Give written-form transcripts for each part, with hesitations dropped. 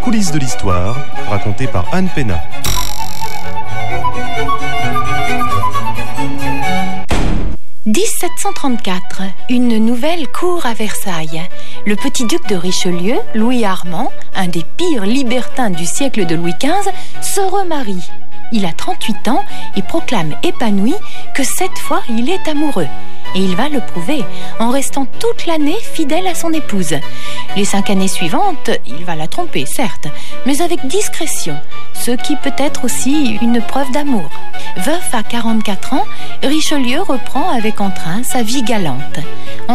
coulisses de l'histoire, racontées par Anne Pénat. « 1734, une nouvelle cour à Versailles. Le petit duc de Richelieu, Louis Armand, un des pires libertins du siècle de Louis XV, se remarie. Il a 38 ans et proclame épanoui que cette fois il est amoureux. Et il va le prouver en restant toute l'année fidèle à son épouse. Les 5 années suivantes, il va la tromper, certes, mais avec discrétion, ce qui peut être aussi une preuve d'amour. Veuf à 44 ans, Richelieu reprend avec entrain sa vie galante. En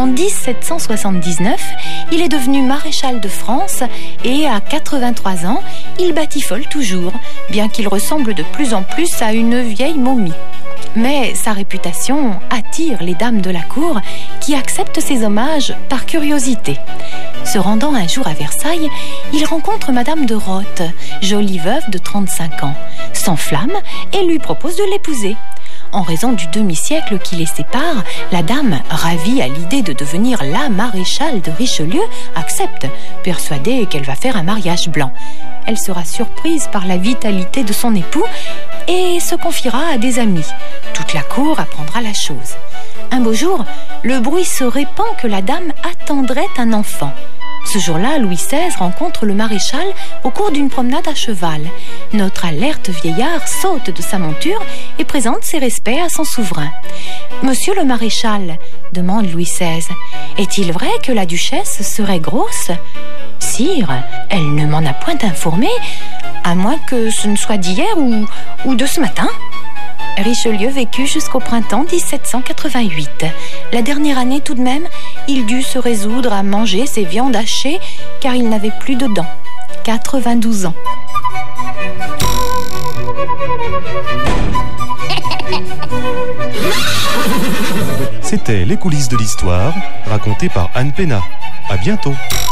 1779, il est devenu maréchal de France et à 83 ans, il batifole toujours, bien qu'il ressemble de plus en plus à une vieille momie. Mais sa réputation attire les dames de la cour qui acceptent ses hommages par curiosité. Se rendant un jour à Versailles, il rencontre Madame de Rothe, jolie veuve de 35 ans, s'enflamme et lui propose de l'épouser. En raison du demi-siècle qui les sépare, la dame, ravie à l'idée de devenir la maréchale de Richelieu, accepte, persuadée qu'elle va faire un mariage blanc. Elle sera surprise par la vitalité de son époux et se confiera à des amis. Toute la cour apprendra la chose. Un beau jour, le bruit se répand que la dame attendrait un enfant. Ce jour-là, Louis XVI rencontre le maréchal au cours d'une promenade à cheval. Notre alerte vieillard saute de sa monture et présente ses respects à son souverain. « Monsieur le maréchal, demande Louis XVI, est-il vrai que la duchesse serait grosse ? » « Sire, elle ne m'en a point informé, à moins que ce ne soit d'hier ou de ce matin. » Richelieu vécut jusqu'au printemps 1788. La dernière année tout de même, il dut se résoudre à manger ses viandes hachées car il n'avait plus de dents. 92 ans. C'était Les coulisses de l'histoire, racontées par Anne Pénat. À bientôt.